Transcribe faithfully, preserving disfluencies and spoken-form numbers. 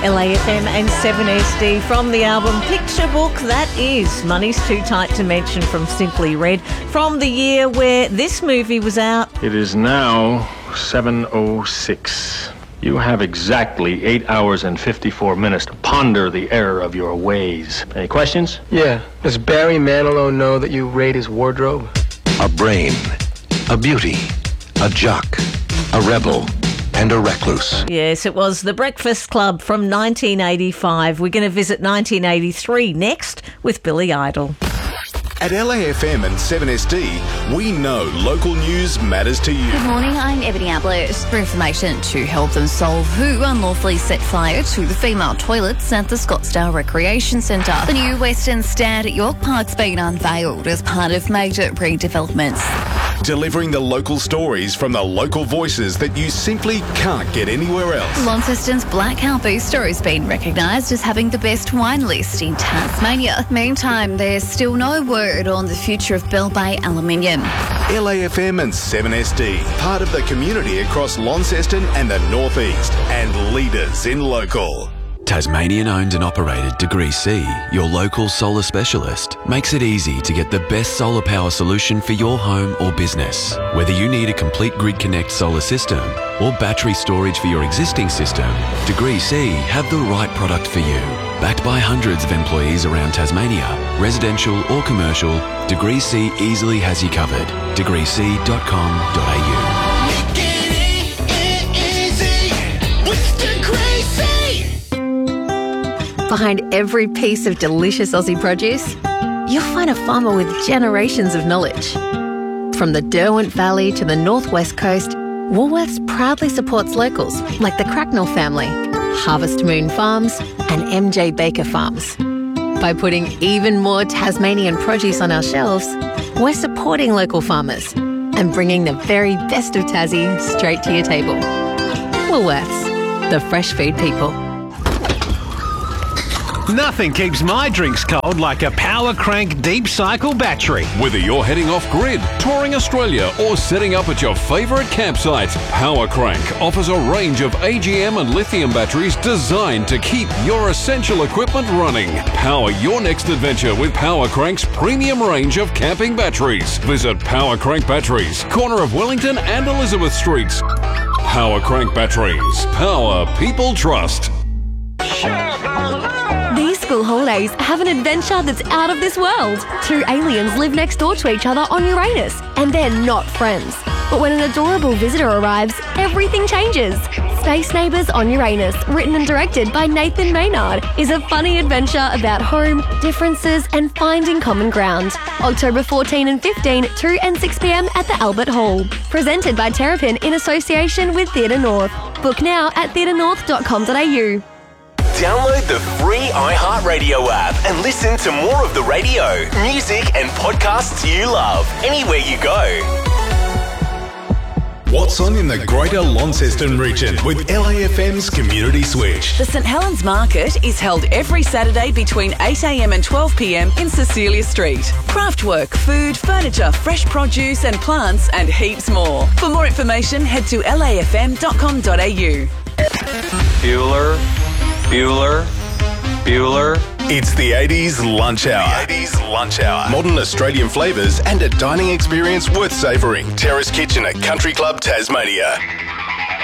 L A F M and seven S D from the album Picture Book. That is Money's Too Tight to Mention from Simply Red, from the year where this movie was out. It is now seven oh six. You have exactly eight hours and fifty-four minutes to ponder the error of your ways. Any questions? Yeah. Does Barry Manilow know that you raid his wardrobe? A brain, a beauty, a jock, a rebel, and a recluse. Yes, it was The Breakfast Club from nineteen eighty-five. We're going to visit nineteen eighty-three next with Billy Idol. At L A F M and seven S D, we know local news matters to you. Good morning, I'm Ebony Ablett. For information to help them solve who unlawfully set fire to the female toilets at the Scottsdale Recreation Centre. The new Western Stand at York Park's been unveiled as part of major redevelopments. Delivering the local stories from the local voices that you simply can't get anywhere else. Launceston's Black Cow Bistro has been recognised as having the best wine list in Tasmania. Meantime, there's still no word on the future of Bell Bay Aluminium. L A F M and seven S D, part of the community across Launceston and the North East, and leaders in local. Tasmanian owned and operated Degree C, your local solar specialist, makes it easy to get the best solar power solution for your home or business. Whether you need a complete Grid Connect solar system or battery storage for your existing system, Degree C have the right product for you. Backed by hundreds of employees around Tasmania, residential or commercial, Degree C easily has you covered. degree c dot com dot a u. Behind every piece of delicious Aussie produce, you'll find a farmer with generations of knowledge. From the Derwent Valley to the Northwest Coast, Woolworths proudly supports locals like the Cracknell family, Harvest Moon Farms and M J Baker Farms. By putting even more Tasmanian produce on our shelves, we're supporting local farmers and bringing the very best of Tassie straight to your table. Woolworths, the fresh food people. Nothing keeps my drinks cold like a Power Crank Deep Cycle battery. Whether you're heading off grid, touring Australia, or setting up at your favourite campsite, Power Crank offers a range of A G M and lithium batteries designed to keep your essential equipment running. Power your next adventure with Power Crank's premium range of camping batteries. Visit Power Crank Batteries, corner of Wellington and Elizabeth Streets. Power Crank Batteries. Power people trust. These school holidays have an adventure that's out of this world. Two aliens live next door to each other on Uranus, and they're not friends. But when an adorable visitor arrives, everything changes. Space Neighbours on Uranus, written and directed by Nathan Maynard, is a funny adventure about home, differences, and finding common ground. October fourteenth and fifteenth, two and six p m at the Albert Hall. Presented by Terrapin in association with Theatre North. Book now at theatre north dot com dot a u. Download the free iHeartRadio app and listen to more of the radio, music and podcasts you love anywhere you go. What's on in the Greater Launceston region with L A F M's Community Switch. The St Helens Market is held every Saturday between eight a m and twelve p m in Cecilia Street. Craftwork, food, furniture, fresh produce and plants and heaps more. For more information, head to l a f m dot com dot a u. Bueller, Bueller, Bueller. It's the eighties lunch hour. The eighties lunch hour. Modern Australian flavours and a dining experience worth savouring. Terrace Kitchen at Country Club Tasmania.